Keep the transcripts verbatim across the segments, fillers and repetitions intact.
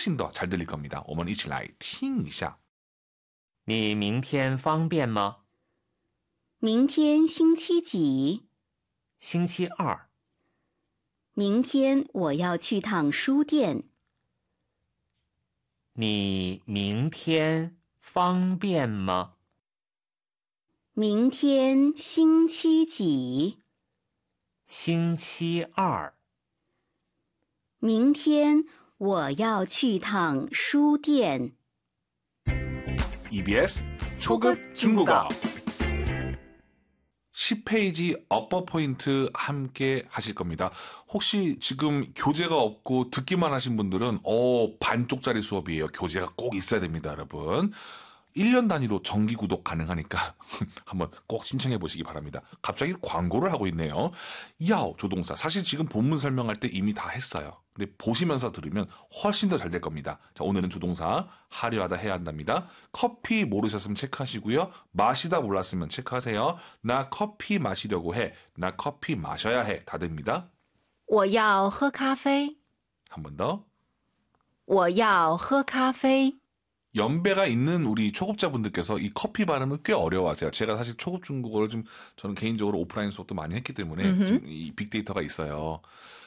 훨씬 더 잘 들릴 겁니다. 我们一起来听一下。 你明天方便吗？ 明天星期几？ 星期二。 明天我要去趟书店。 你明天方便吗？ 明天星期几？ 星期二。 明天我要去趟书店。 이비에스 초급 중국어 십 페이지 업버 포인트 함께 하실 겁니다. 혹시 지금 교재가 없고 듣기만 하신 분들은 어 반쪽짜리 수업이에요. 교재가 꼭 있어야 됩니다, 여러분. 일 년 단위로 정기 구독 가능하니까 한번 꼭 신청해 보시기 바랍니다. 갑자기 광고를 하고 있네요. 야오 조동사 사실 지금 본문 설명할 때 이미 다 했어요. 근데 보시면서 들으면 훨씬 더 잘 될 겁니다. 자, 오늘은 조동사 하려 하다 해야 한답니다. 커피 모르셨으면 체크하시고요. 마시다 몰랐으면 체크하세요. 나 커피 마시려고 해. 나 커피 마셔야 해. 다 됩니다. 我要喝咖啡. 한 번 더. 我要喝咖啡. 연배가 있는 우리 초급자분들께서 이 커피 발음을 꽤 어려워하세요. 제가 사실 초급 중국어를 좀 저는 개인적으로 오프라인 수업도 많이 했기 때문에 좀 이 빅데이터가 있어요.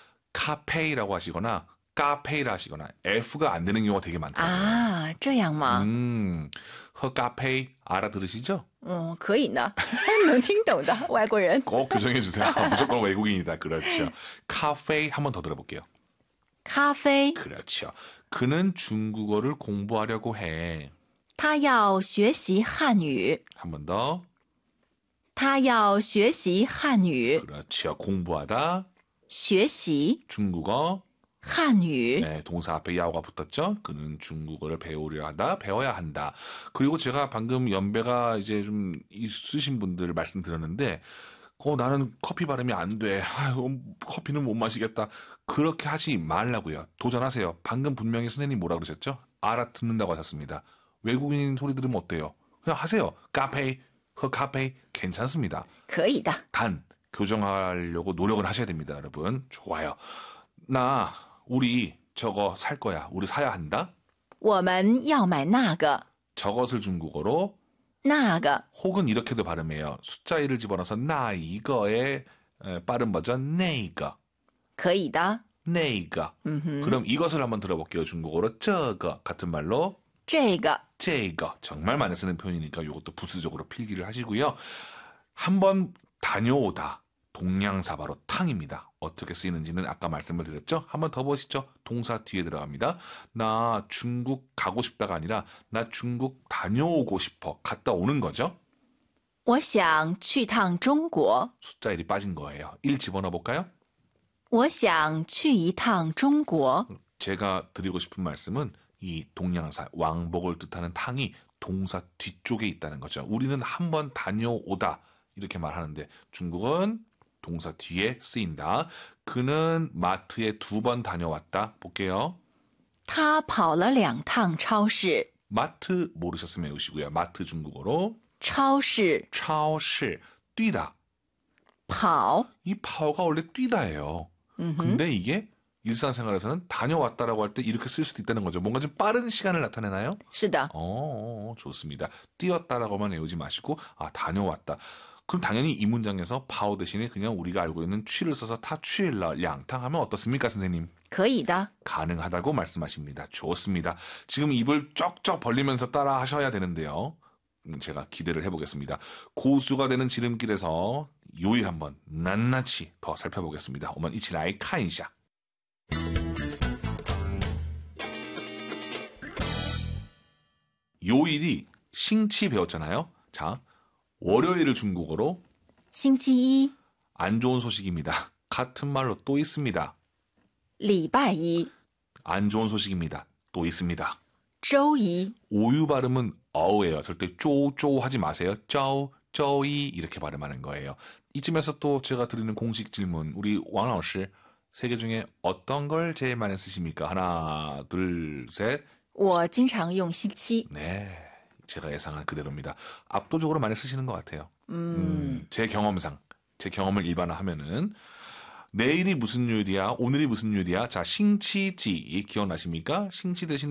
카페이라고 하시거나 카페이라 하시거나 F가 안 되는 경우가 되게 많더라고요. 아, 这样吗? 음, 허카페이 알아들으시죠? 어, 可以呢. 能听懂的外国人. 꼭 교정해 주세요. 무조건 외국인이다. 그렇죠. 카페이 한 번 더 들어볼게요. 咖啡. 그렇죠. 그는 중국어를 공부하려고 해. 他要学习汉语. 한 번 더. 他要学习汉语. 그렇죠. 공부하다. 学习 중국어. 汉语. 네, 동사 앞에 야오가 붙었죠. 그는 중국어를 배우려 하다, 배워야 한다. 그리고 제가 방금 연배가 이제 좀 있으신 분들 말씀드렸는데, 어, 나는 커피 발음이 안 돼. 아유, 커피는 못 마시겠다. 그렇게 하지 말라고요. 도전하세요. 방금 분명히 선생님 뭐라 그러셨죠? 알아듣는다고 하셨습니다. 외국인 소리 들으면 어때요? 그냥 하세요. 카페, 허카페 괜찮습니다. 可以的. 단 교정하려고 노력을 하셔야 됩니다, 여러분. 좋아요. 나 우리 저거 살 거야. 우리 사야 한다. 我们要买那个. 저것을 중국어로 那个. 혹은 이렇게도 발음해요. 숫자 일을 집어넣어서 나 이거의 빠른 버전 네이거. 可以的. 네이거. 그럼 이것을 한번 들어볼게요. 중국어로 这个 같은 말로 这个. 这个 정말 많이 쓰는 표현이니까 이것도 부수적으로 필기를 하시고요. 한번 다녀오다. 동양사 바로 탕입니다. 어떻게 쓰이는지는 아까 말씀을 드렸죠? 한번 더 보시죠. 동사 뒤에 들어갑니다. 나 중국 가고 싶다가 아니라 나 중국 다녀오고 싶어. 갔다 오는 거죠. 我想去趟中国. 숫자 일이 빠진 거예요. 일 집어넣어 볼까요? 我想去一趟中国. 제가 드리고 싶은 말씀은 이 동양사 왕복을 뜻하는 탕이 동사 뒤쪽에 있다는 거죠. 우리는 한번 다녀오다 이렇게 말하는데 중국은 동사 뒤에 쓰인다. 그는 마트에 두 번 다녀왔다. 볼게요. 他跑了两趟超市. 마트 모르셨으면 외우시고요. 마트 중국어로 超市. 超市 뛰다. 跑. 이 파워가 원래 뛰다예요. 근데 이게 일상생활에서는 다녀왔다라고 할 때 이렇게 쓸 수도 있다는 거죠. 뭔가 좀 빠른 시간을 나타내나요? 是的. 어, 좋습니다. 뛰었다라고만 외우지 마시고 아 다녀왔다. 그럼 당연히 이 문장에서 파워 대신에 그냥 우리가 알고 있는 취를 써서 타 취일러 양탕 하면 어떻습니까, 선생님? 可以的. 가능하다고 말씀하십니다. 좋습니다. 지금 입을 쩍쩍 벌리면서 따라 하셔야 되는데요. 제가 기대를 해보겠습니다. 고수가 되는 지름길에서 요일 한번 낱낱이 더 살펴보겠습니다. 我们一起来看一下. 요일이 싱치 배웠잖아요. 자, 월요일을 중국어로 星期一. 안 좋은 소식입니다. 같은 말로 또 있습니다. 礼拜一. 안 좋은 소식입니다. 또 있습니다. 周一. 오유 발음은 어우예요. 절대 쪼쪼 하지 마세요. 쪼, 쪼이 이렇게 발음하는 거예요. 이쯤에서 또 제가 드리는 공식 질문. 우리 왕老师 세 개 중에 어떤 걸 제일 많이 쓰십니까? 하나, 둘, 셋. 我经常用星期. 네, 제가 예상한 그대로입니다. 압도적으로 많이 쓰시는 것 같아요. 음. 음, 제 경험상, 제 경험을 일반화하면은 내일이 무슨 요일이야? 오늘이 무슨 요일이야? 자, 싱치지 기억나십니까? 싱치 대신